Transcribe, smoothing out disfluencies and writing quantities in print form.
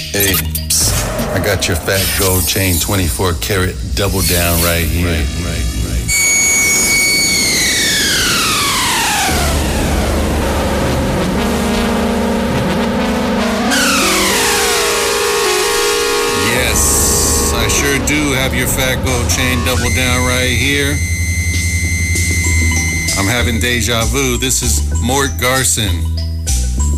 Hey, psst, I got your fat gold chain 24 karat double down right here. Right. Yes, I sure do have your fat gold chain double down right here. I'm having deja vu. This is Mort Garson.